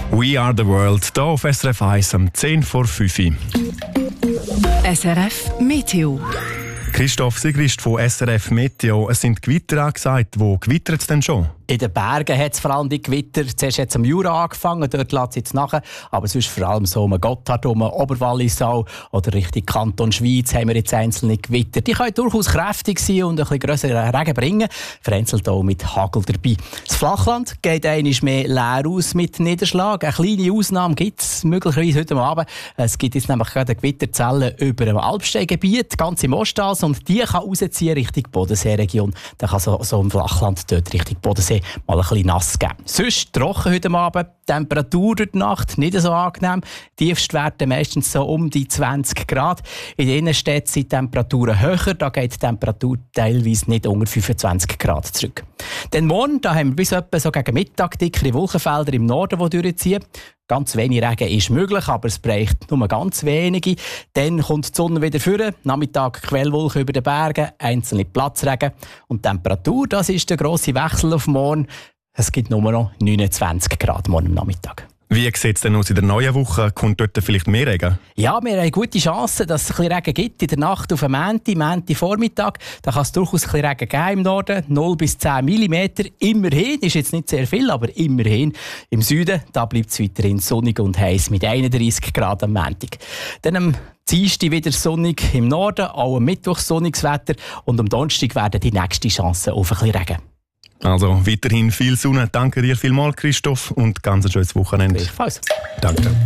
We are the world, hier auf SRF 1 um 10 vor 5 Uhr. SRF Meteo. Christoph Sigrist von SRF Meteo. Es sind Gewitter angesagt. Wo gewittert es denn schon? In den Bergen hat es vor allem die Gewitter zuerst jetzt am Jura angefangen, dort lässt es jetzt nachher. Aber sonst vor allem so um Gotthard, um Oberwallisau oder Richtung Kanton Schweiz haben wir jetzt einzelne Gewitter. Die können durchaus kräftig sein und ein bisschen grösseren Regen bringen. Vereinzelt auch mit Hagel dabei. Das Flachland geht einmal mehr leer aus mit Niederschlag. Eine kleine Ausnahme gibt es möglicherweise heute Abend. Es gibt jetzt nämlich gerade eine Gewitterzelle über dem Alpsteingebiet, ganz im Ostals, und die kann rausziehen Richtung Bodenseeregion. Dann kann so im Flachland dort Richtung Bodensee mal ein bisschen nass geben. Sonst trocken heute Abend, Temperatur durch die Nacht nicht so angenehm. Tiefstwerte meistens so um die 20 Grad. In den Innenstädten sind die Temperaturen höher, da geht die Temperatur teilweise nicht unter 25 Grad zurück. Denn morgen da haben wir bis etwa so gegen Mittag dickere Wolkenfelder im Norden, die durchziehen. Ganz wenig Regen ist möglich, aber es bräuchte nur ganz wenige. Dann kommt die Sonne wieder vor. Nachmittag Quellwolken über den Bergen, einzelne Platzregen. Und die Temperatur, das ist der grosse Wechsel auf morgen. Es gibt nur noch 29 Grad morgen am Nachmittag. Wie sieht es denn aus in der neuen Woche? Kommt dort vielleicht mehr Regen? Ja, wir haben gute Chancen, dass es ein bisschen Regen gibt. In der Nacht auf Montag Vormittag. Da kann es durchaus ein bisschen Regen geben im Norden. 0 bis 10 mm. Immerhin, ist jetzt nicht sehr viel, aber immerhin. Im Süden da bleibt es weiterhin sonnig und heiß mit 31 Grad am Montag. Dann am Dienstag wieder sonnig im Norden, auch am Mittwoch sonniges Wetter. Und am Donnerstag werden die nächsten Chancen auf ein bisschen Regen. Also weiterhin viel Sonne. Danke dir vielmals, Christoph, und ganz ein schönes Wochenende. Gleichfalls. Danke.